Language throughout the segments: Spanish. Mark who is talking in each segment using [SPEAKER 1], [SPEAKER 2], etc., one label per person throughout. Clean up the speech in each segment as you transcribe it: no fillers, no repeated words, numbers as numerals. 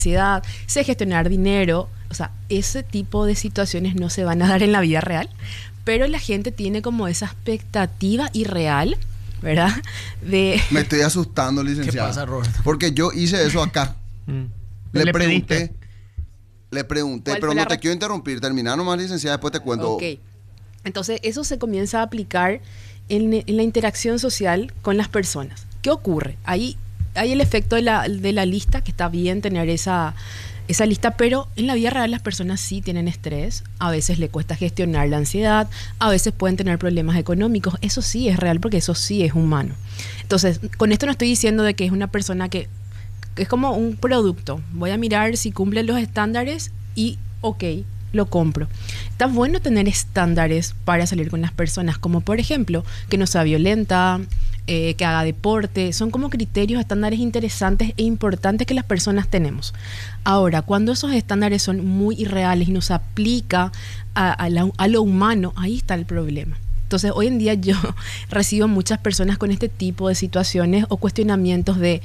[SPEAKER 1] ansiedad, sé gestionar dinero. O sea, ese tipo de situaciones no se van a dar en la vida real, pero la gente tiene como esa expectativa irreal, ¿verdad?
[SPEAKER 2] Me estoy asustando, licenciada.
[SPEAKER 3] ¿Qué pasa, Roberto?
[SPEAKER 2] Porque yo hice eso acá. Le pregunté, pero no te quiero interrumpir. Terminá nomás, licenciada, después te cuento.
[SPEAKER 1] Ok. Entonces, eso se comienza a aplicar en la interacción social con las personas. ¿Qué ocurre? Ahí hay el efecto de la lista, que está bien tener esa lista, pero en la vida real las personas sí tienen estrés, a veces le cuesta gestionar la ansiedad, a veces pueden tener problemas económicos. Eso sí es real, porque eso sí es humano. Entonces, con esto no estoy diciendo de que es una persona que es como un producto. Voy a mirar si cumple los estándares y ok, lo compro. Está bueno tener estándares para salir con las personas, como por ejemplo, que no sea violenta, que haga deporte. Son como criterios, estándares interesantes e importantes que las personas tenemos. Ahora, cuando esos estándares son muy irreales y no se aplica a lo humano, ahí está el problema. Entonces, hoy en día yo recibo muchas personas con este tipo de situaciones o cuestionamientos de,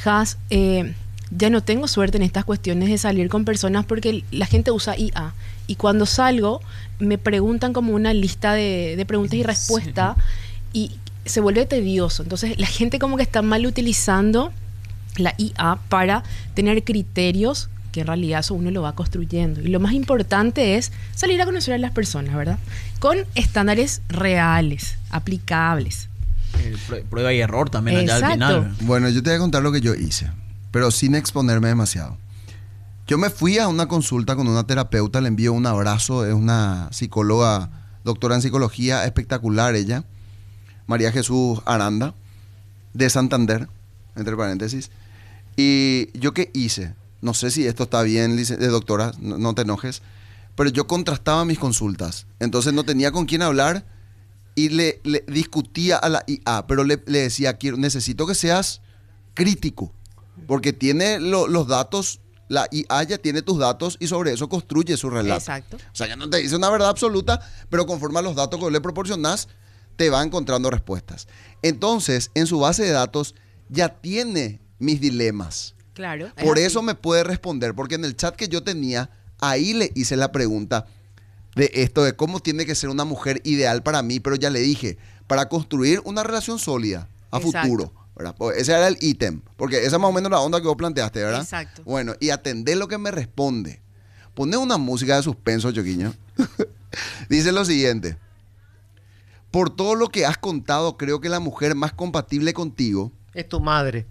[SPEAKER 1] ya no tengo suerte en estas cuestiones de salir con personas porque la gente usa IA. Y cuando salgo, me preguntan como una lista de preguntas y respuestas, y se vuelve tedioso. Entonces, la gente como que está mal utilizando la IA para tener criterios que en realidad eso uno lo va construyendo. Y lo más importante es salir a conocer a las personas, ¿verdad? Con estándares reales, aplicables.
[SPEAKER 3] Prueba y error también allá al final.
[SPEAKER 2] Bueno, yo te voy a contar lo que yo hice, pero sin exponerme demasiado. Yo me fui a una consulta con una terapeuta, le envío un abrazo, es una psicóloga, doctora en psicología, espectacular ella, María Jesús Aranda, de Santander, entre paréntesis. Y yo, ¿qué hice? No sé si esto está bien, doctora, no te enojes, pero yo contrastaba mis consultas. Entonces no tenía con quién hablar y le discutía a la IA, pero le decía, necesito que seas crítico, porque tiene los datos, la IA ya tiene tus datos y sobre eso construye su relato.
[SPEAKER 1] Exacto.
[SPEAKER 2] O sea, ya no te dice una verdad absoluta, pero conforme a los datos que le proporcionás, te va encontrando respuestas. Entonces, en su base de datos ya tiene mis dilemas.
[SPEAKER 1] Claro.
[SPEAKER 2] Por eso me puede responder, porque en el chat que yo tenía, ahí le hice la pregunta de esto, de cómo tiene que ser una mujer ideal para mí, pero ya le dije, para construir una relación sólida a futuro, ¿verdad? Pues ese era el ítem, porque esa es más o menos la onda que vos planteaste, ¿verdad?
[SPEAKER 1] Exacto.
[SPEAKER 2] Bueno, y atender lo que me responde. Pone una música de suspenso, Choquiño. Dice lo siguiente: por todo lo que has contado, creo que la mujer más compatible contigo
[SPEAKER 4] es tu madre.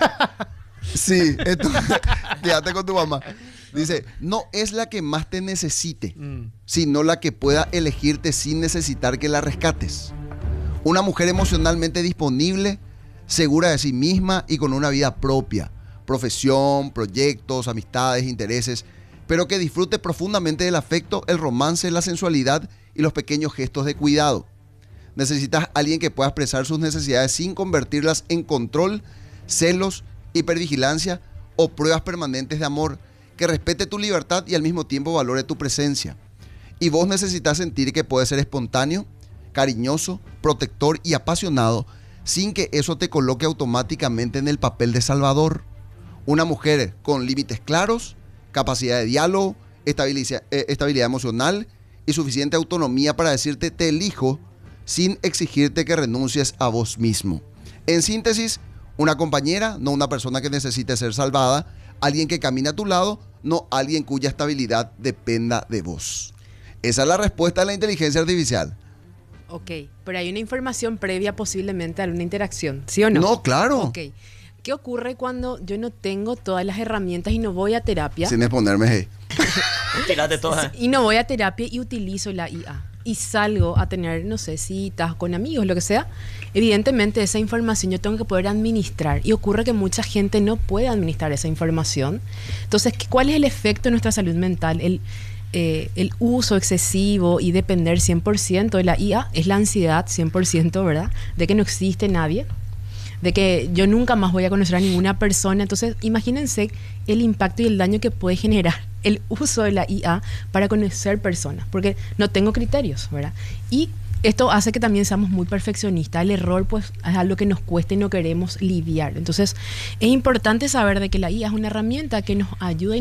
[SPEAKER 2] Sí, quédate con tu mamá. Dice, no es la que más te necesite, sino la que pueda elegirte sin necesitar que la rescates. Una mujer emocionalmente disponible, segura de sí misma y con una vida propia, profesión, proyectos, amistades, intereses, pero que disfrute profundamente del afecto, el romance, la sensualidad y los pequeños gestos de cuidado. Necesitas a alguien que pueda expresar sus necesidades sin convertirlas en control, celos, hipervigilancia o pruebas permanentes de amor, que respete tu libertad y al mismo tiempo valore tu presencia. Y vos necesitas sentir que puedes ser espontáneo, cariñoso, protector y apasionado, sin que eso te coloque automáticamente en el papel de salvador. Una mujer con límites claros, capacidad de diálogo, estabilidad emocional y suficiente autonomía para decirte te elijo, sin exigirte que renuncies a vos mismo. En síntesis, una compañera, no una persona que necesite ser salvada, alguien que camine a tu lado, no alguien cuya estabilidad dependa de vos. Esa es la respuesta de la inteligencia artificial.
[SPEAKER 1] Ok, pero hay una información previa posiblemente a una interacción, ¿sí o no?
[SPEAKER 2] No, claro.
[SPEAKER 1] Ok. ¿Qué ocurre cuando yo no tengo todas las herramientas y no voy a terapia?
[SPEAKER 2] Sin exponerme, hey.
[SPEAKER 3] Tírate todas.
[SPEAKER 1] Y no voy a terapia y utilizo la IA. Y salgo a tener, no sé, citas con amigos, lo que sea. Evidentemente esa información yo tengo que poder administrar. Y ocurre que mucha gente no puede administrar esa información. Entonces, ¿cuál es el efecto en nuestra salud mental? El uso excesivo y depender 100% de la IA es la ansiedad 100%, ¿verdad? De que no existe nadie, de que yo nunca más voy a conocer a ninguna persona. Entonces, imagínense el impacto y el daño que puede generar el uso de la IA para conocer personas, porque no tengo criterios, ¿verdad? Y esto hace que también seamos muy perfeccionistas. El error pues es algo que nos cuesta y no queremos lidiar. Entonces es importante saber de que la IA es una herramienta que nos ayuda